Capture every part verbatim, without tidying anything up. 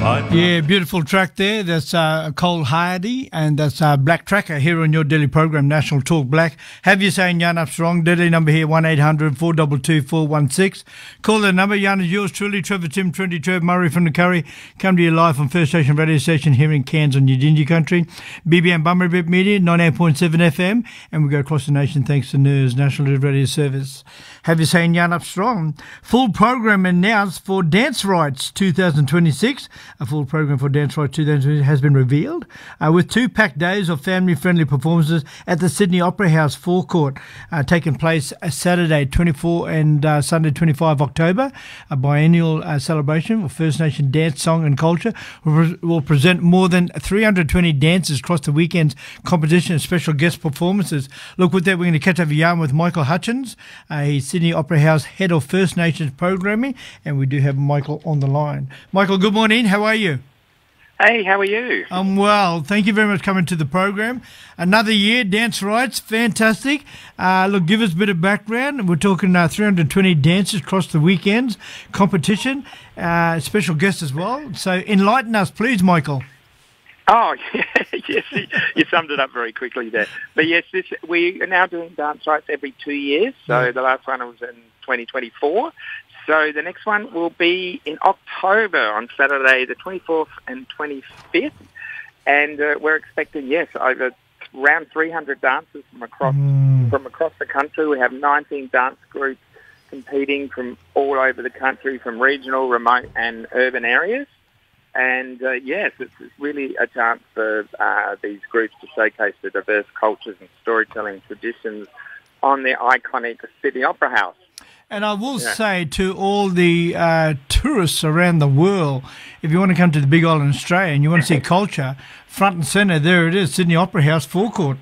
Yeah, beautiful track there. That's uh, Cole Hardy, and that's uh, Black Tracker here on your daily program, National Talk Black. Have you saying Yarn Up Strong? Daily number here, one eight hundred four two two four one six. Call the number. Yarn is yours truly, Trevor Tim, twenty Trev Murray from the Curry. Come to you live on First Station Radio Station here in Cairns on Yidinji Country. B B M Bummerbip Media, ninety-eight point seven F M. And we go across the nation thanks to N E R S, National Radio Service. Have you saying Yarn Up Strong? Full program announced for Dance Rights twenty twenty-six. A full program for Dance Rights twenty twenty-six has been revealed, uh, with two packed days of family-friendly performances at the Sydney Opera House forecourt, uh, taking place uh, Saturday twenty-fourth and uh, Sunday twenty-fifth October. A biennial uh, celebration of First Nation dance, song and culture will, will present more than three hundred twenty dances across the weekend's competition and special guest performances. Look, with that, we're going to catch up a yarn with Michael Hutchins. Uh, he's Sydney Opera House Head of First Nations Programming, and we do have Michael on the line. Michael, good morning. How are you? Hey, how are you? I'm well. Thank you very much for coming to the program. Another year, Dance Rights, fantastic. Uh, look, give us a bit of background. We're talking uh, three hundred twenty dances across the weekends, competition, uh, special guests as well. So enlighten us, please, Michael. Oh, yes, you summed it up very quickly there. But yes, this, we are now doing Dance Rights every two years. So yeah. The last one was in twenty twenty-four. So the next one will be in October on Saturday, the twenty-fourth and twenty-fifth. And uh, we're expecting, yes, over around three hundred dancers from across mm. from across the country. We have nineteen dance groups competing from all over the country, from regional, remote and urban areas. And uh, yes, it's, it's really a chance for uh, these groups to showcase the diverse cultures and storytelling traditions on the iconic Sydney Opera House. And I will yeah. say to all the uh, tourists around the world, if you want to come to the Big Island, Australia, and you want to see culture, front and centre, there it is, Sydney Opera House forecourt.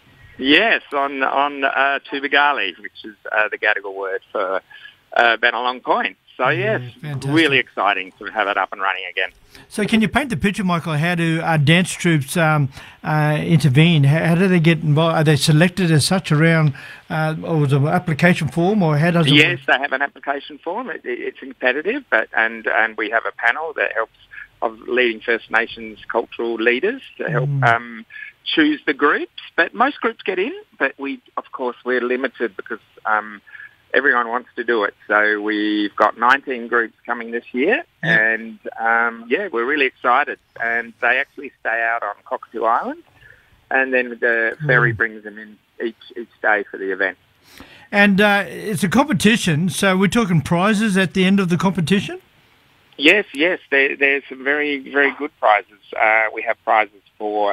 Yes, on on uh, Tubagali, which is uh, the Gadigal word for uh, Benelong Point. So yes, yeah, really exciting to have it up and running again. So can you paint the picture, Michael? How do our dance troops um, uh, intervene? How, how do they get involved? Are they selected as such around, uh, or is it an application form, or how does it Yes, work? They have an application form. It, it, it's competitive, but and and we have a panel that helps of leading First Nations cultural leaders to help mm. um, choose the groups. But most groups get in, but we, of course, we're limited because Um, everyone wants to do it. So we've got nineteen groups coming this year, yeah. and um, yeah, we're really excited. And they actually stay out on Cockatoo Island, and then the ferry mm. brings them in each each day for the event. And uh, it's a competition, so we're talking prizes at the end of the competition? Yes, yes. There, there's some very, very good prizes. Uh, we have prizes for